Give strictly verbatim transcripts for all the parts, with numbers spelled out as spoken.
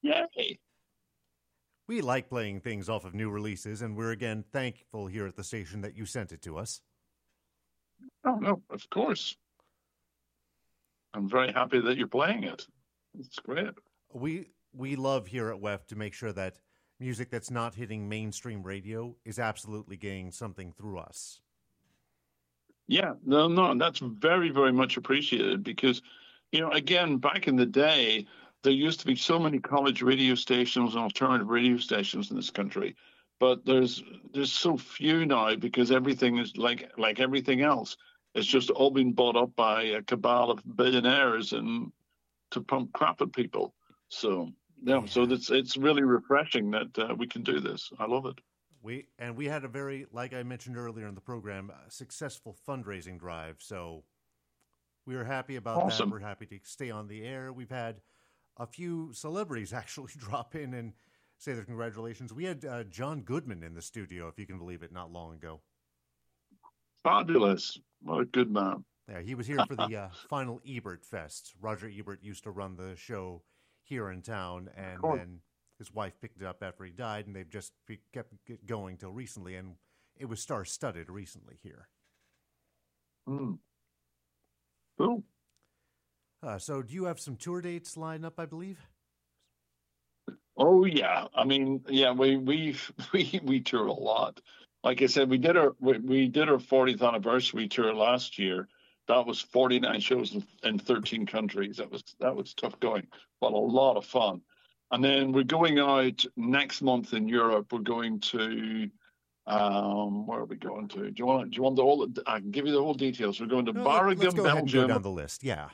Yay! We like playing things off of new releases, and we're again thankful here at the station that you sent it to us. Oh, no, of course. I'm very happy that you're playing it. It's great. We we love here at W E F to make sure that music that's not hitting mainstream radio is absolutely getting something through us. Yeah, no, no, that's very, very much appreciated because, you know, again, back in the day, there used to be so many college radio stations and alternative radio stations in this country, but there's there's so few now because everything is like like everything else. It's just all been bought up by a cabal of billionaires and to pump crap at people. So yeah, yeah. so it's it's really refreshing that uh, we can do this. I love it. We and we had a very, like I mentioned earlier in the program, a successful fundraising drive. So we were happy about awesome. that. We're happy to stay on the air. We've had a few celebrities actually drop in and say their congratulations. We had uh, John Goodman in the studio, if you can believe it, not long ago. Fabulous. What a good man. Yeah, he was here for the uh, final Ebert Fest. Roger Ebert used to run the show here in town, and then his wife picked it up after he died, and they've just kept it going till recently, and it was star-studded recently here. Mm. Cool. Uh, so do you have some tour dates lined up, I believe? Oh, yeah. I mean, yeah, we we we, we tour a lot. Like I said, we did our we, we did our fortieth anniversary tour last year. That was forty-nine shows in, in thirteen countries. That was that was tough going, but a lot of fun. And then we're going out next month in Europe. We're going to um, where are we going to? Do you want do you want the whole? I can give you the whole details. We're going to no, Waregem, let's go Belgium. Ahead and go down the list. Yeah.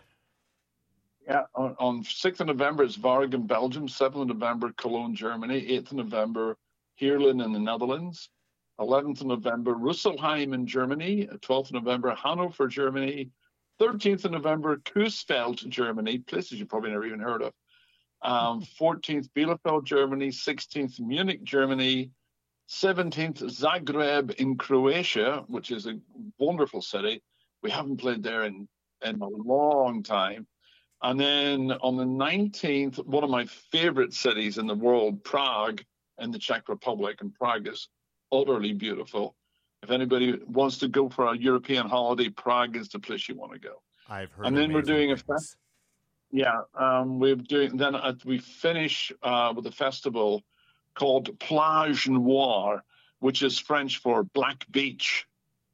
Yeah, on, on sixth of November it's Waregem, Belgium. seventh of November, Cologne, Germany. eighth of November, Heerlen in the Netherlands. eleventh of November, Rüsselsheim in Germany. twelfth of November, Hanover, Germany. thirteenth of November, Coesfeld, Germany. Places you probably never even heard of. Um, fourteenth, Bielefeld, Germany. sixteenth, Munich, Germany. seventeenth, Zagreb in Croatia, which is a wonderful city. We haven't played there in, in a long time. And then on the nineteenth, one of my favorite cities in the world, Prague, in the Czech Republic. And Prague is utterly beautiful. If anybody wants to go for a European holiday, Prague is the place you want to go. I've heard. And then we're doing things. a fest. Yeah, um, we're doing. Then uh, we finish uh, with a festival called Plage Noire, which is French for Black Beach.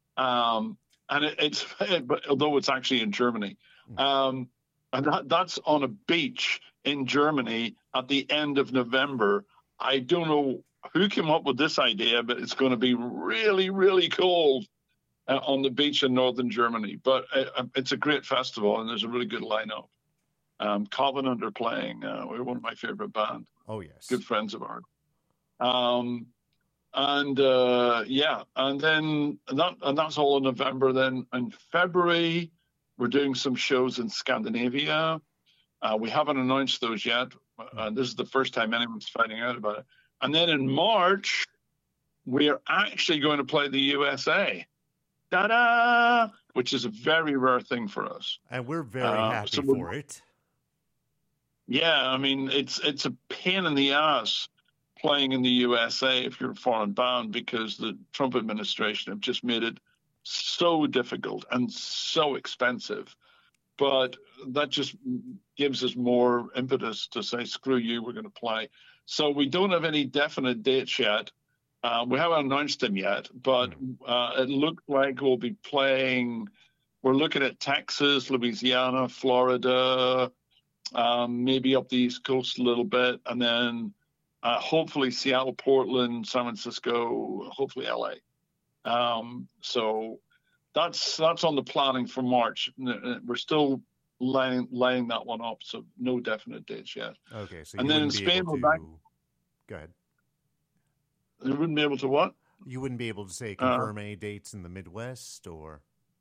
Um, and it, it's, but although it's actually in Germany. Um, And that, that's on a beach in Germany at the end of November. I don't know who came up with this idea, but it's going to be really, really cold uh, on the beach in northern Germany. But uh, it's a great festival, and there's a really good lineup. Um, Covenant are playing. Uh, we're one of my favorite bands. Oh, yes. Good friends of ours. Um, and, uh, yeah, and then that, and that's all in November. Then in February, we're doing some shows in Scandinavia. Uh, we haven't announced those yet. Uh, this is the first time anyone's finding out about it. And then in March, we are actually going to play the U S A. Ta-da! Which is a very rare thing for us. And we're very uh, happy so for it. Yeah, I mean, it's it's a pain in the ass playing in the U S A if you're foreign bound because the Trump administration have just made it so difficult and so expensive. But that just gives us more impetus to say, screw you, we're going to play. So we don't have any definite dates yet. Uh, we haven't announced them yet, but uh, it looks like we'll be playing. We're looking at Texas, Louisiana, Florida, um, maybe up the East Coast a little bit, and then uh, hopefully Seattle, Portland, San Francisco, hopefully L A. Um, so that's that's on the planning for March. We're still laying laying that one up, so no definite dates yet. Okay, so and you then in wouldn't be Spain, able we're to... back. Go ahead. You wouldn't be able to what? You wouldn't be able to say confirm uh, any dates in the Midwest, or?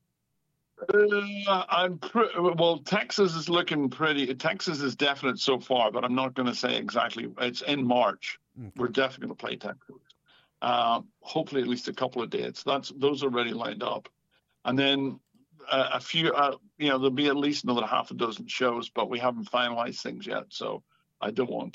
Uh, I'm pre- well. Texas is looking pretty. Texas is definite so far, but I'm not going to say exactly. It's in March. Okay. We're definitely going to play Texas. Uh, hopefully, at least a couple of dates. That's those are already lined up, and then uh, a few. Uh, you know, there'll be at least another half a dozen shows, but we haven't finalized things yet, so I don't want